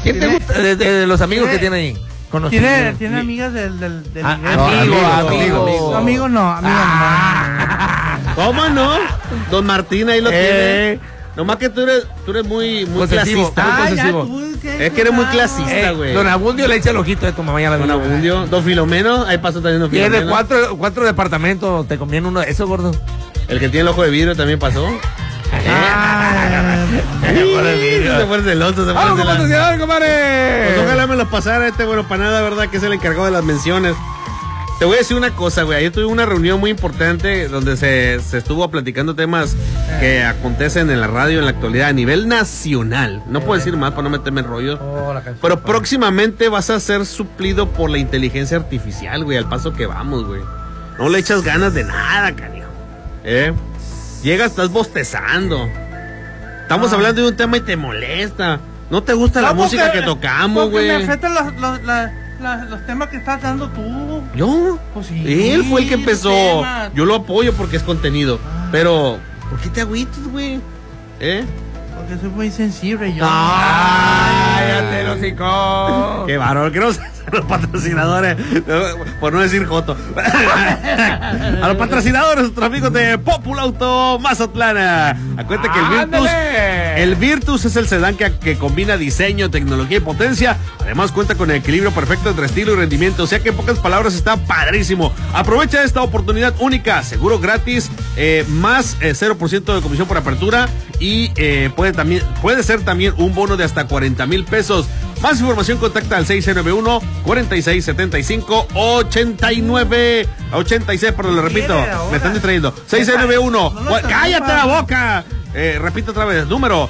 ¿Quién te gusta de los amigos que tiene ahí? Tiene amigas del amigo. Amigo no. ¿Cómo no? Don Martín ahí lo tiene. Nomás que tú eres muy clasista. Es que eres muy clasista, güey. Don Abundio le echa el ojito de tu mamá. Don Abundio. Don Filomeno, ahí pasó también Don Filomeno. Tiene cuatro departamentos, te conviene uno de esos, gordo. El que tiene el ojo de vidrio también pasó. Se fue celoso, ¡Vamos, patrocinador, compadre! Pues ojalá me lo pasara bueno para nada, ¿verdad? Que es el encargado de las menciones. Te voy a decir una cosa, güey. Ayer tuve una reunión muy importante donde se estuvo platicando temas que acontecen en la radio en la actualidad a nivel nacional. No puedo decir más para no meterme en rollo. Pero próximamente vas a ser suplido por la inteligencia artificial, güey, al paso que vamos, güey. No le echas ganas de nada, canijo. Llegas, estás bostezando. Estamos hablando de un tema y te molesta. ¿No te gusta la música que tocamos, güey? Me afectan los temas que estás dando tú. ¿Yo? Pues sí. Él fue el que empezó. Yo lo apoyo porque es contenido. Pero, ¿por qué te agüitas, güey? Porque soy muy sensible yo. ¡Cállate, el hocico! ¡Qué bárbaro! Que no sean los patrocinadores, por no decir joto. A los patrocinadores, nuestros amigos de Populauto Mazatlán. Acuérdate que el Virtus es el sedán que combina diseño, tecnología y potencia. Además cuenta con el equilibrio perfecto entre estilo y rendimiento. O sea que en pocas palabras está padrísimo. Aprovecha esta oportunidad única. Seguro gratis, más 0% de comisión por apertura. Y puede ser también un bono de hasta 40,000 pesos. Más información, contacta al 691-4675-89. 86, pero lo repito, me están distrayendo. 691, ¡cállate la boca! Repito otra vez, número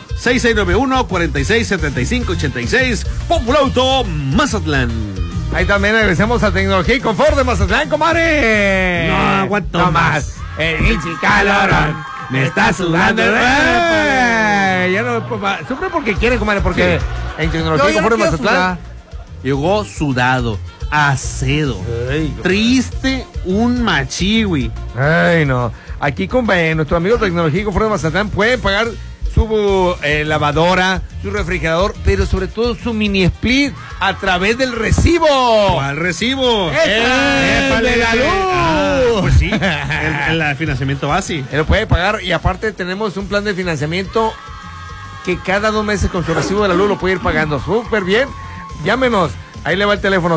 6691-4675-86, Populauto Mazatlán. Ahí también regresamos a Tecnología y Confort de Mazatlán, comadre. No aguanto más. El calorón me está sudando. Ya no, sufre porque quiere, comadre, porque en Tecnología y Confort de Mazatlán llegó sudado, acedo, triste, un machiwi. Ay, no. Aquí con nuestro amigo Tecnología y Confort de Mazatlán pueden pagar su lavadora, su refrigerador, pero sobre todo su mini split a través del recibo. ¿Cuál recibo? ¡De la luz! Pues sí, el financiamiento base. Él lo puede pagar y aparte tenemos un plan de financiamiento que cada 2 meses con su recibo de la luz lo puede ir pagando súper bien. Llámenos. Ahí le va el teléfono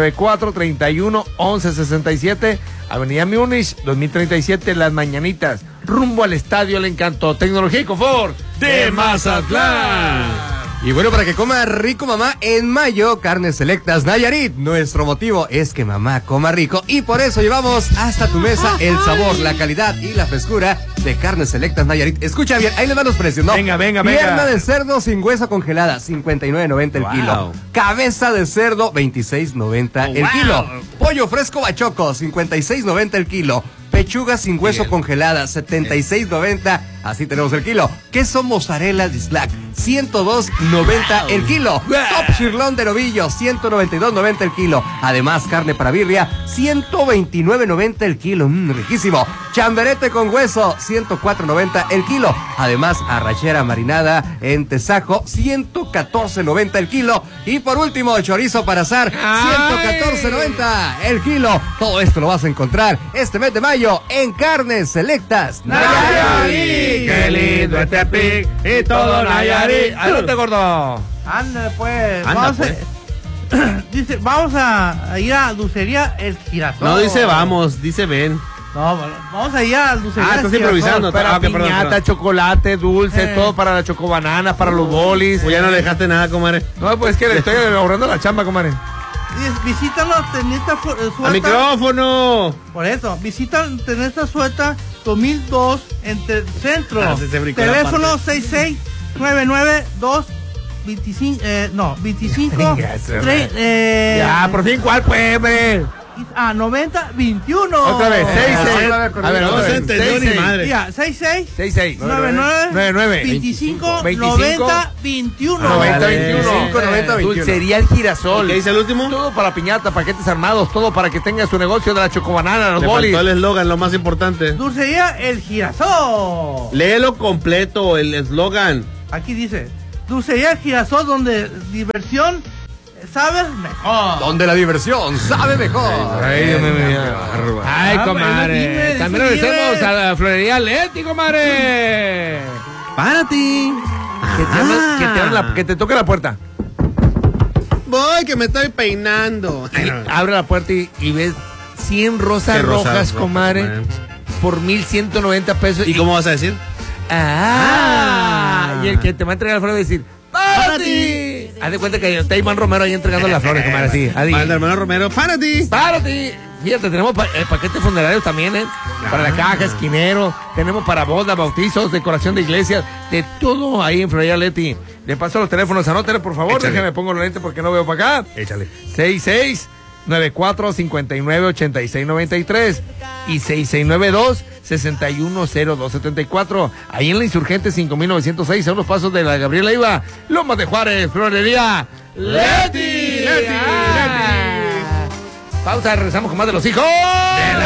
694-31-1167, Avenida Múnich, 2037, Las Mañanitas, rumbo al Estadio El Encanto. Tecnología y Confort de Mazatlán. Y bueno, para que coma rico mamá, en mayo, Carnes Selectas Nayarit. Nuestro motivo es que mamá coma rico y por eso llevamos hasta tu mesa el sabor, la calidad y la frescura de Carnes Selectas Nayarit. Escucha bien, ahí le van los precios, ¿no? Venga. Pierna de cerdo sin hueso congelada, 59.90 el kilo. Cabeza de cerdo, 26.90 el kilo. Pollo fresco bachoco, 56.90 el kilo. Pechuga sin hueso congelada, 76.90. Así tenemos el kilo. Queso mozzarella Dislac, 102.90 el kilo. Top sirloin de novillo, 192.90 el kilo. Además, carne para birria, 129.90 el kilo. Riquísimo. Chamberete con hueso, 104.90 el kilo. Además, arrachera marinada en Tesajo, 114.90 el kilo. Y por último, chorizo para asar, 114.90 el kilo. Todo esto lo vas a encontrar este mes de mayo en Carnes Selectas Nayarit. ¡Qué lindo este pic! Y todo Nayarit. ¡Adelante, gordo! Ándale, pues. Dice, vamos a ir a Dulcería El Girasol. No dice vamos, dice ven. No, vamos a ir a Dulcería estás improvisando. Para piñata, chocolate, dulce, todo para la chocobanana, para los bolis. Pues ya no le dejaste nada, comadre. No, pues es que le estoy ahorrando la chamba, comadre. Visítanos en esta suelta. ¡Al micrófono! Por eso, visitan en esta suelta 2002 entre centro. Teléfono 6699-225. Ya, por fin, ¿cuál pues, hombre? 9021. Otra vez, 66. A ver, no se entendió ni madre. 66 99 25 90 21. 90 21. Dulcería El Girasol. ¿Qué dice el último? Todo para piñata, paquetes armados, todo para que tenga su negocio de la chocobanana, los bolis. Le faltó el eslogan, lo más importante. Dulcería El Girasol. Léelo completo, el eslogan. Aquí dice: Dulcería Girasol, donde diversión sabe mejor. Donde la diversión sabe mejor. Ay, Dios mío. Ay, comadre. También regresemos a la florería Leti, comadre. Para ti. Que te toque la puerta. Voy, que me estoy peinando. Abre la puerta y ves 100 rosas rojas, comadre, por 1,190 pesos. ¿Y cómo vas a decir? Y el que te va a entregar la flor va a decir, ¡para ti! Haz de cuenta que está Iván Romero ahí entregando las flores, comadre, así. Manda hermano Romero, ¡para ti! ¡Para ti! Fíjate, tenemos paquetes funerarios también, para la caja, esquinero, tenemos para bodas, bautizos, decoración de iglesias, de todo ahí en Florería Leti. Le paso los teléfonos, anótale, por favor. Échale. Déjame pongo los lentes porque no veo para acá. Échale. 6694-598693 y 6692-610274. Ahí en la Insurgente 5906, a unos pasos de la Gabriela Iba, Lomas de Juárez, Florería Leti. Pausa, regresamos con más de los hijos.